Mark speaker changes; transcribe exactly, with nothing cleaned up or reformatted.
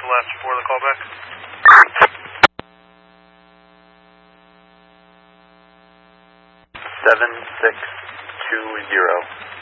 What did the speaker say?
Speaker 1: last before the callback.
Speaker 2: Seven six two zero.